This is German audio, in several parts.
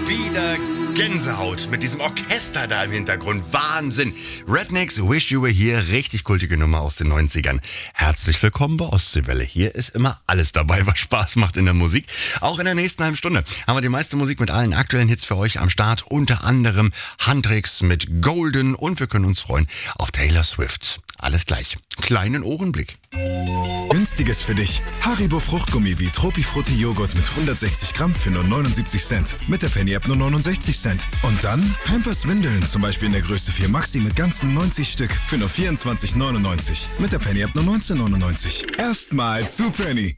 wieder Gänsehaut mit diesem Orchester da im Hintergrund. Wahnsinn. Rednecks Wish You Were Here, richtig kultige Nummer aus den 90ern. Herzlich willkommen bei Ostseewelle. Hier ist immer alles dabei, was Spaß macht in der Musik. Auch in der nächsten halben Stunde haben wir die meiste Musik mit allen aktuellen Hits für euch am Start. Unter anderem Handrix mit Golden und wir können uns freuen auf Taylor Swift. Alles gleich. Kleinen Ohrenblick. Günstiges für dich. Haribo Fruchtgummi wie Tropifrutti Joghurt mit 160 Gramm für nur 79 Cent. Mit der Penny App nur 69 Cent. Und dann Pampers Windeln, zum Beispiel in der Größe 4 Maxi mit ganzen 90 Stück für nur 24,99. Mit der Penny App nur 19,99. Erstmal zu Penny.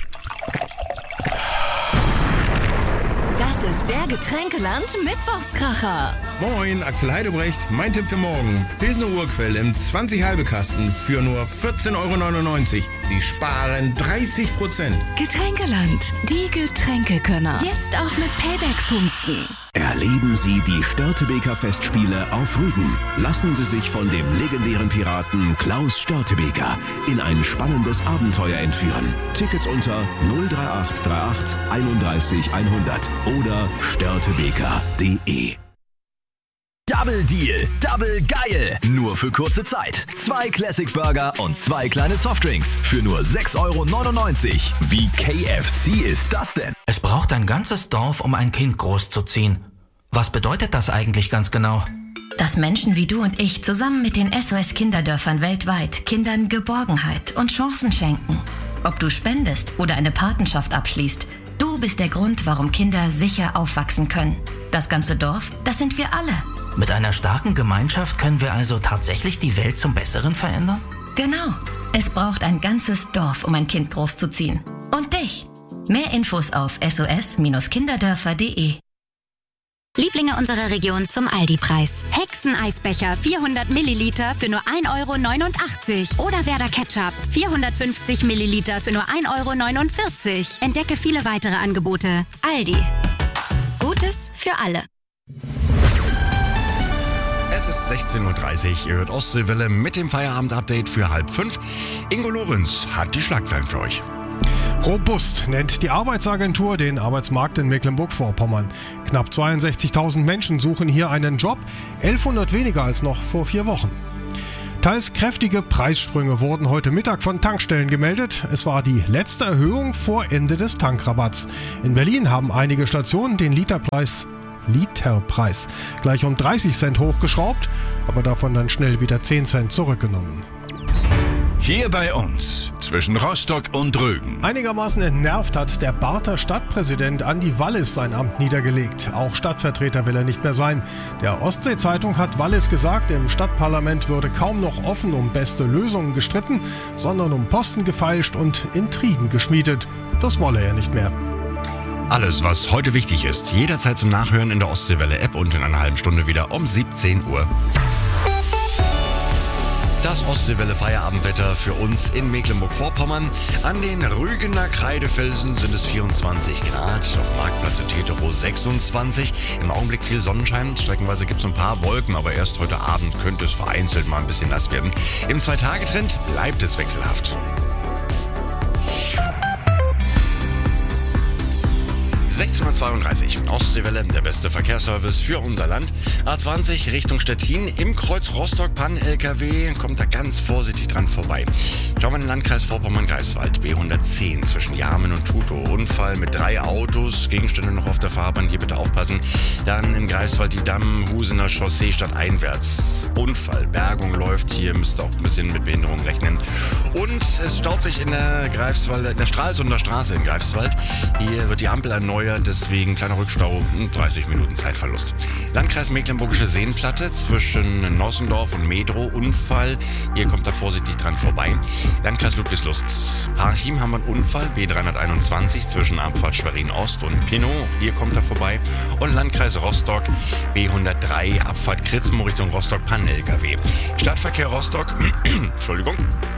Das ist der Getränkeland Mittwochskracher. Moin, Axel Heidebrecht. Mein Tipp für morgen. Pilsner Urquell im 20 halbe Kasten für nur 14,99 €. Sie sparen 30%. Getränkeland, die Getränkekönner. Jetzt auch mit Payback-Punkten. Erleben Sie die Störtebeker Festspiele auf Rügen. Lassen Sie sich von dem legendären Piraten Klaus Störtebeker in ein spannendes Abenteuer entführen. Tickets unter 03838 31 100 oder störtebeker.de. Double Deal, Double geil. Nur für kurze Zeit. 2 Classic Burger und 2 kleine Softdrinks für nur 6,99 €. Wie KFC ist das denn? Es braucht ein ganzes Dorf, um ein Kind großzuziehen. Was bedeutet das eigentlich ganz genau? Dass Menschen wie du und ich zusammen mit den SOS-Kinderdörfern weltweit Kindern Geborgenheit und Chancen schenken. Ob du spendest oder eine Patenschaft abschließt, du bist der Grund, warum Kinder sicher aufwachsen können. Das ganze Dorf, das sind wir alle. Mit einer starken Gemeinschaft können wir also tatsächlich die Welt zum Besseren verändern? Genau. Es braucht ein ganzes Dorf, um ein Kind großzuziehen. Und dich. Mehr Infos auf sos-kinderdörfer.de. Lieblinge unserer Region zum Aldi-Preis. Hexeneisbecher 400 Milliliter für nur 1,89 € oder Werder Ketchup 450 Milliliter für nur 1,49 €. Entdecke viele weitere Angebote. Aldi. Gutes für alle. Es ist 16:30 Uhr, ihr hört Ostseewelle mit dem Feierabend-Update für 4:30. Ingo Lorenz hat die Schlagzeilen für euch. Robust nennt die Arbeitsagentur den Arbeitsmarkt in Mecklenburg-Vorpommern. Knapp 62.000 Menschen suchen hier einen Job, 1.100 weniger als noch vor 4 Wochen. Teils kräftige Preissprünge wurden heute Mittag von Tankstellen gemeldet. Es war die letzte Erhöhung vor Ende des Tankrabatts. In Berlin haben einige Stationen den Literpreis gleich um 30 Cent hochgeschraubt, aber davon dann schnell wieder 10 Cent zurückgenommen. Hier bei uns, zwischen Rostock und Rügen. Einigermaßen entnervt hat der Barther Stadtpräsident Andi Wallis sein Amt niedergelegt. Auch Stadtvertreter will er nicht mehr sein. Der Ostsee-Zeitung hat Wallis gesagt, im Stadtparlament würde kaum noch offen um beste Lösungen gestritten, sondern um Posten gefeilscht und Intrigen geschmiedet. Das wolle er nicht mehr. Alles, was heute wichtig ist, jederzeit zum Nachhören in der Ostseewelle-App und in einer halben Stunde wieder um 17 Uhr. Das Ostseewelle-Feierabendwetter für uns in Mecklenburg-Vorpommern. An den Rügener Kreidefelsen sind es 24 Grad, auf Marktplatz in Tetero 26. Im Augenblick viel Sonnenschein, streckenweise gibt es ein paar Wolken, aber erst heute Abend könnte es vereinzelt mal ein bisschen nass werden. Im 2-Tage-Trend bleibt es wechselhaft. 16:32 Uhr. Ostseewelle, der beste Verkehrsservice für unser Land. A20 Richtung Stettin. Im Kreuz Rostock-Pan-LKW kommt da ganz vorsichtig dran vorbei. Schauen wir in den Landkreis Vorpommern-Greifswald. B110 zwischen Jarmen und Tutow. Unfall mit 3 Autos. Gegenstände noch auf der Fahrbahn. Hier bitte aufpassen. Dann in Greifswald die Damm-Husener Chaussee stadteinwärts. Unfall. Bergung läuft. Hier müsst ihr auch ein bisschen mit Behinderung rechnen. Und es staut sich in der Stralsunder Straße in Greifswald. Hier wird die Ampel erneuert. Deswegen kleiner Rückstau, 30 Minuten Zeitverlust. Landkreis Mecklenburgische Seenplatte zwischen Nossendorf und Medrow, Unfall. Hier kommt er vorsichtig dran vorbei. Landkreis Ludwigslust, Parchim haben wir einen Unfall, B321 zwischen Abfahrt Schwerin-Ost und Pinnow. Hier kommt er vorbei. Und Landkreis Rostock, B103, Abfahrt Kritzmo Richtung Rostock-Pan-LKW. Stadtverkehr Rostock, Entschuldigung.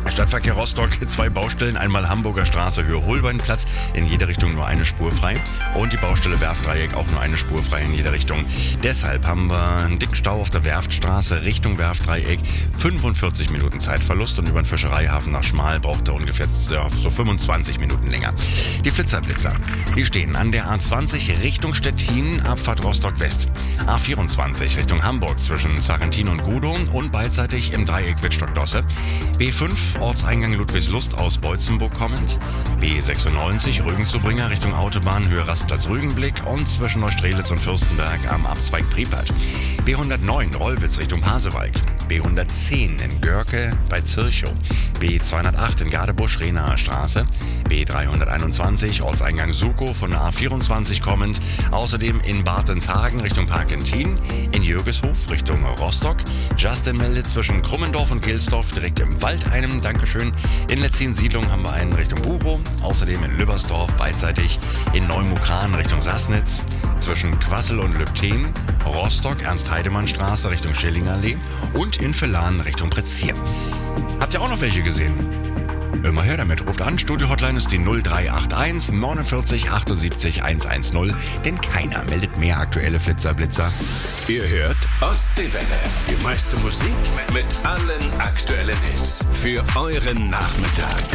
Stadtverkehr Rostock, 2 Baustellen, einmal Hamburger Straße, Höhe Holbeinplatz, in jede Richtung nur eine Spur frei und die Baustelle Werftdreieck auch nur eine Spur frei in jede Richtung. Deshalb haben wir einen dicken Stau auf der Werftstraße Richtung Werftdreieck, 45 Minuten Zeitverlust und über den Fischereihafen nach Schmal braucht er ungefähr so 25 Minuten länger. Die Flitzer, die stehen an der A20 Richtung Stettin, Abfahrt Rostock West, A24 Richtung Hamburg zwischen Sarrentin und Gudow und beidseitig im Dreieck Wittstock-Dosse, B5 Ortseingang Ludwigslust aus Beutzenburg kommend, B96 Rügen-Zubringer Richtung Autobahn Höhe Rastplatz Rügenblick und zwischen Neustrelitz und Fürstenberg am Abzweig Pripyat, B109 Rollwitz Richtung Pasewalk, B110 in Görke bei Zirchow, B208 in Gadebusch Renaer Straße, B321 Ortseingang Sukow von der A24 kommend, außerdem in Bartenshagen Richtung Parkentin, in Jögeshof Richtung Rostock, Justin meldet zwischen Krummendorf und Gilsdorf direkt im Wald einem, Dankeschön. In Letzin-Siedlung haben wir einen Richtung Buchow, außerdem in Lübbersdorf beidseitig in Neumukran Richtung Sassnitz, zwischen Quassel und Lübten, Rostock Ernst-Heidemann-Straße Richtung Schillingallee und in Villan Richtung Pretzier. Habt ihr auch noch welche gesehen? Immer her damit, ruft an, Studio-Hotline ist die 0381 49 78 110, denn keiner meldet mehr aktuelle Flitzer-Blitzer. Ihr hört Ostseewelle, die meiste Musik mit allen aktuellen Hits für euren Nachmittag.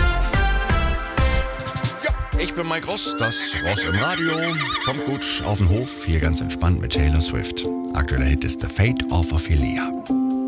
Ja, ich bin Mike Ross, das Ross im Radio. Kommt gut auf den Hof, hier ganz entspannt mit Taylor Swift. Aktueller Hit ist The Fate of Ophelia.